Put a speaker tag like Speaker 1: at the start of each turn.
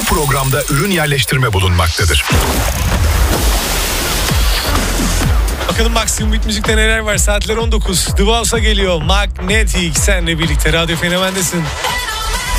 Speaker 1: programda ürün yerleştirme bulunmaktadır.
Speaker 2: Bakalım Maximum Hit Müzik'te neler var? Saatler 19. The Bounce'a geliyor. Magnetic senle birlikte Radyo Fenomen'desin.